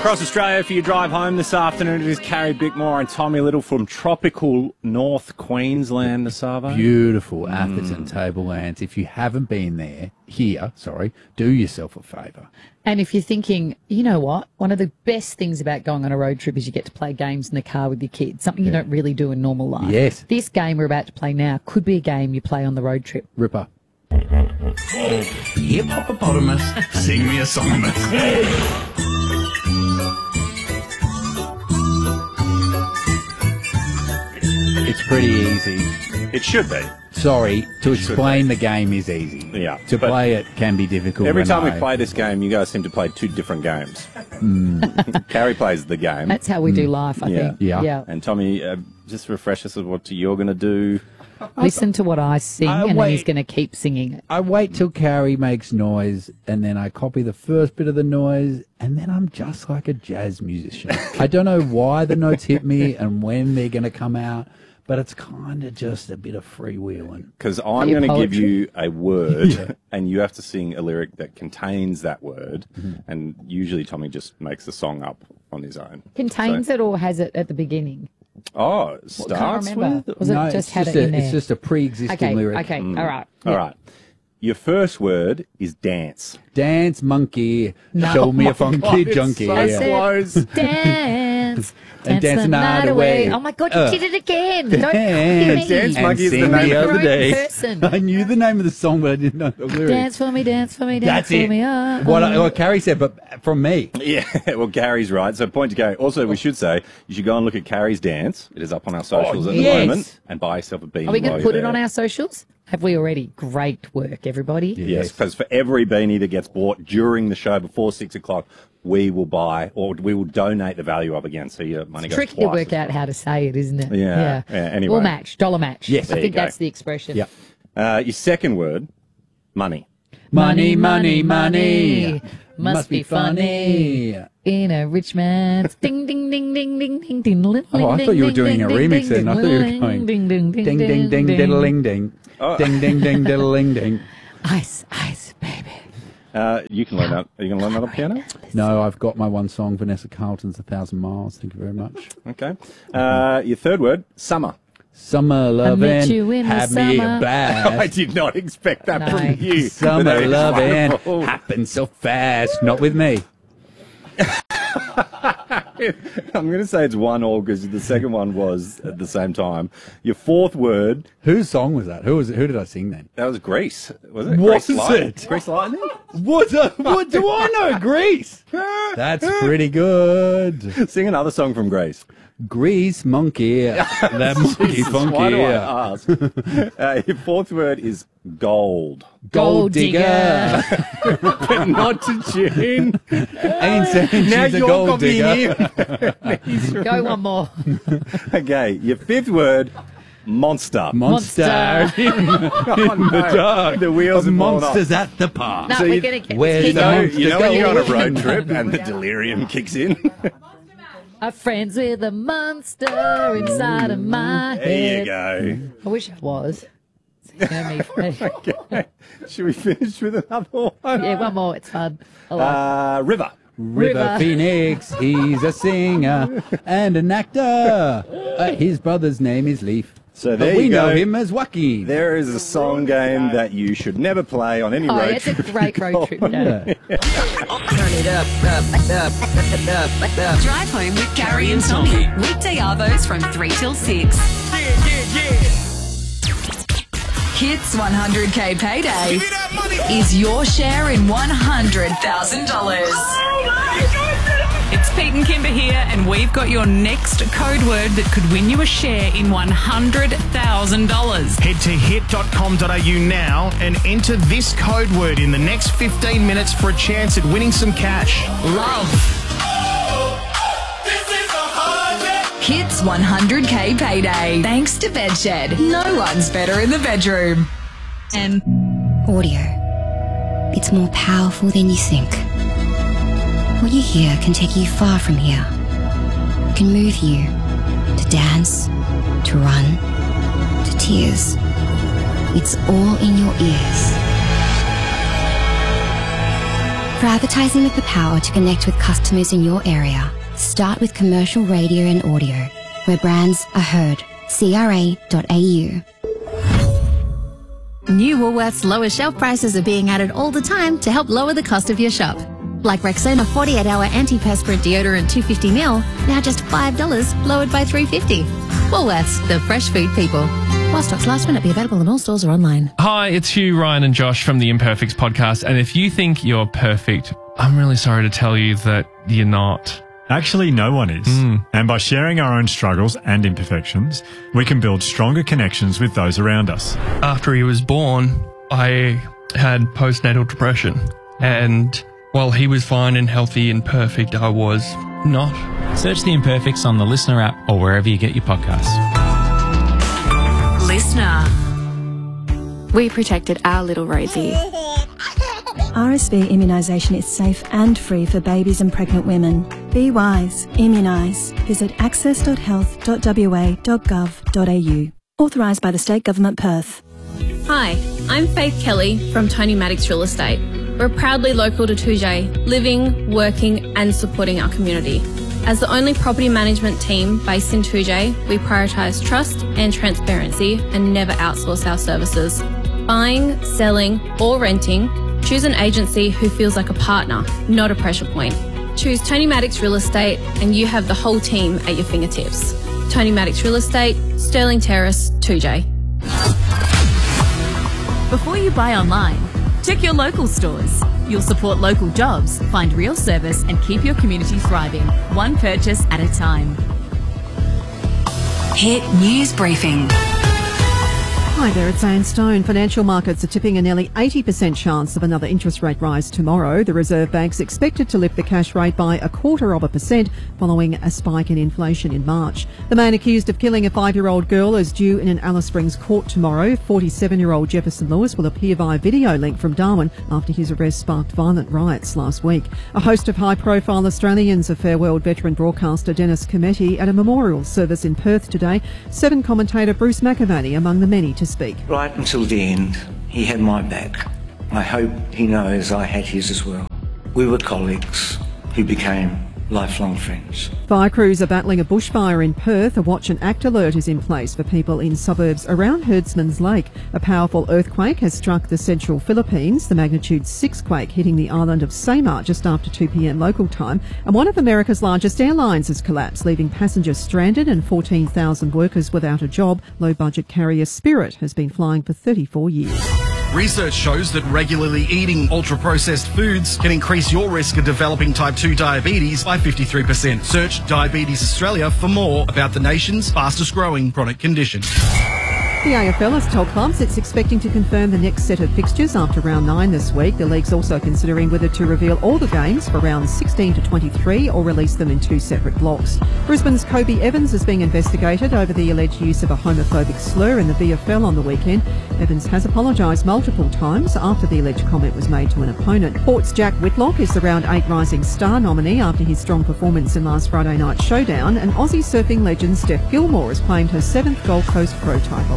Across Australia for your drive home this afternoon, it is Carrie Bickmore and Tommy Little from tropical North Queensland, Nasavo. Beautiful Atherton Tablelands. If you haven't been there, do yourself a favour. And if you're thinking, you know what, one of the best things about going on a road trip is you get to play games in the car with your kids, something you don't really do in normal life. Yes. This game we're about to play now could be a game you play on the road trip. Ripper. Hippopotamus, sing me a song. It's pretty easy. It should be. Sorry, to explain the game is easy. Yeah, To but play it can be difficult. Every time we Renee. play this game, you guys seem to play two different games. Carrie plays the game. That's how we do life, I think. Yeah. And Tommy, just refresh us of what you're going to do. Listen to what I sing, and then wait. he's going to keep singing it. I wait till Carrie makes noise, and then I copy the first bit of the noise, and then I'm just like a jazz musician. I don't know why the notes hit me and when they're going to come out, but it's kind of just a bit of freewheeling. Because I'm Your going to give poetry. you a word, and you have to sing a lyric that contains that word. And usually Tommy just makes the song up on his own. Contains it or has it at the beginning? Oh, it Can't starts remember. with... Was it just had it in there? It's just a pre-existing lyric. Okay, all right. All right. Your first word is dance. Dance monkey, No. show me Oh a funky my God, it's junkie. so I Yeah. said close. dance, And dance the night away. Oh my God, you Uh, did it again! Don't copy Dance, me. Dance and Monkey is the sing name the of other the day. person. I knew the name of the song, but I didn't know the lyrics. Dance for me, dance for me, dance That's for it. me. What Carrie said, but from me. Yeah, well, Gary's right. So point to Gary. Also, we should say you should go and look at Carrie's dance. It is up on our socials at the yes. moment. And buy yourself a beanie. Are we going while to put you're it on there. our socials? Have we already? Great work, everybody. Yes, because for every beanie that gets bought during the show before 6 o'clock, we will buy or we will donate the value of again. So your money goes Tricky twice. to work out how to say it, isn't it? Yeah. Anyway. We'll match, dollar match. Yes. I There think you go. that's the expression. Yep. Your second word, money. Money, money, money. Must be funny. In a rich man's ding, ding, ding, ding, ding, ding, ding. Oh, I thought you were doing a remix then. I thought you were going ding, ding, ding, ding, ding, ding, diddling, ding. Oh. Ding, ding, ding, diddling, ding. Ice, ice, baby. You can learn that. Are you going to learn that on piano? No, I've got my one song, Vanessa Carlton's 1,000 Miles. Thank you very much. Okay. Your third word, summer. Summer met you lovin', in the had me a summer. I blast. did not expect that No. from you. But Summer that is lovin' wonderful. happened so fast. Not with me. I'm going to say it's 1-1 because the second one was at the same time. Your fourth word, Whose song was that? Who was it? Who did I sing then? that was Grease. Was it? Was Grease Lightning? it? Grease Lightning? What do I know? Grease. That's pretty good. Sing another song from Grease. Grease monkey. That monkey Jesus, funky. why do I ask? Your fourth word is gold. Gold digger. But not to tune. Ain't saying Now she's a you're gold copying digger. him. Go one more. Okay, your fifth word, monster. Monster. Monster. in the dark. The wheels of have blown monsters at the park. No, So we're you- going to get Where's this. the monster You know when you're on a going? road trip and the delirium kicks in? I'm friends with a monster inside of my There head. you go. I wish I was. Singing me Freddie. Okay. Should we finish with another one? Yeah, one more. It's fun. I like River. River River. Phoenix, he's a singer and an actor. His brother's name is Leaf. So But there we you know go. him as Wacky. There is a song game that you should never play on any Oh, road it's a trip. great road trip game. Yeah. Drive home with Gary and Tommy. Weekday arvos from 3 till 6. Hits 100K payday is your share in $100,000. It's Pete and Kimber here, and we've got your next code word that could win you a share in $100,000. Head to hit.com.au now and enter this code word in the next 15 minutes for a chance at winning some cash. Love. Hits 100K payday. Thanks to Bedshed. No one's better in the bedroom. And Audio. It's more powerful than you think. What you hear can take you far from here. It can move you to dance, to run, to tears. It's all in your ears. For advertising with the power to connect with customers in your area, start with commercial radio and audio, where brands are heard. CRA.au. New Woolworths lower shelf prices are being added all the time to help lower the cost of your shop. Like Rexona 48-hour antiperspirant deodorant 250ml, now just $5, lowered by $3.50. Woolworths, the fresh food people. While stocks last, may not be available in all stores or online. Hi, it's Hugh, Ryan and Josh from the Imperfects podcast. And if you think you're perfect, I'm really sorry to tell you that you're not. Actually, no one is. And by sharing our own struggles and imperfections, we can build stronger connections with those around us. After he was born, I had postnatal depression. And while he was fine and healthy and perfect, I was not. Search The Imperfects on the Listener app or wherever you get your podcasts. Listener. We protected our little Rosie. RSV immunisation is safe and free for babies and pregnant women. Be wise. Immunise. Visit access.health.wa.gov.au. Authorised by the State Government Perth. Hi, I'm Faith Kelly from Tony Maddox Real Estate. We're proudly local to Tujay, living, working and supporting our community. As the only property management team based in Tujay, we prioritise trust and transparency and never outsource our services. Buying, selling or renting, choose an agency who feels like a partner, not a pressure point. Choose Tony Maddox Real Estate and you have the whole team at your fingertips. Tony Maddox Real Estate, Sterling Terrace, Tujay. Before you buy online, check your local stores. You'll support local jobs, find real service and keep your community thriving, one purchase at a time. Hit News Briefing. Hi there, it's Anne Stone. Financial markets are tipping a nearly 80% chance of another interest rate rise tomorrow. The Reserve Bank's expected to lift the cash rate by 0.25% following a spike in inflation in March. The man accused of killing a 5-year-old girl is due in an Alice Springs court tomorrow. 47-year-old Jefferson Lewis will appear via video link from Darwin after his arrest sparked violent riots last week. A host of high-profile Australians have farewelled veteran broadcaster Dennis Cometti at a memorial service in Perth today. Seven commentator Bruce McAvaney among the many to speak. Right until the end, he had my back. I hope he knows I had his as well. We were colleagues who became lifelong friends. Fire crews are battling a bushfire in Perth. A watch and act alert is in place for people in suburbs around Herdsman's Lake. A powerful earthquake has struck the central Philippines, the magnitude 6 quake hitting the island of Samar just after 2 p.m. local time. And one of America's largest airlines has collapsed, leaving passengers stranded and 14,000 workers without a job. Low-budget carrier Spirit has been flying for 34 years. Research shows that regularly eating ultra-processed foods can increase your risk of developing type 2 diabetes by 53%. Search Diabetes Australia for more about the nation's fastest-growing chronic condition. The AFL has told clubs it's expecting to confirm the next set of fixtures after round 9 this week. The league's also considering whether to reveal all the games for rounds 16 to 23 or release them in 2 separate blocks. Brisbane's Kobe Evans is being investigated over the alleged use of a homophobic slur in the VFL on the weekend. Evans has apologised multiple times after the alleged comment was made to an opponent. Port's Jack Whitlock is the round 8 Rising Star nominee after his strong performance in last Friday night's showdown, and Aussie surfing legend Steph Gilmore has claimed her 7th Gold Coast Pro title.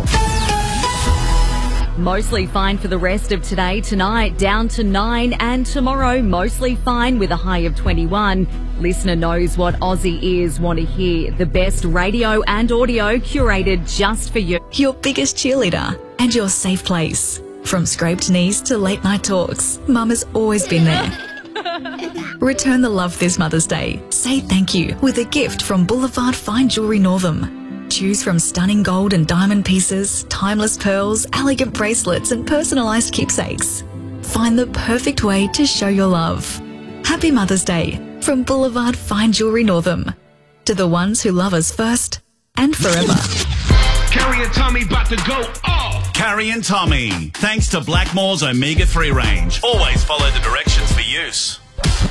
Mostly fine for the rest of today, tonight down to 9 and tomorrow mostly fine with a high of 21. Listener knows what Aussie ears want to hear. The best radio and audio curated just for you. Your biggest cheerleader and your safe place. From scraped knees to late night talks, Mum has always been there. Return the love this Mother's Day. Say thank you with a gift from Boulevard Fine Jewellery Northam. Choose from stunning gold and diamond pieces, timeless pearls, elegant bracelets and personalised keepsakes. Find the perfect way to show your love. Happy Mother's Day from Boulevard Fine Jewellery Northam. To the ones who love us first and forever. Carrie and Tommy about to go off. Carrie and Tommy. Thanks to Blackmore's Omega-3 range. Always follow the directions for use.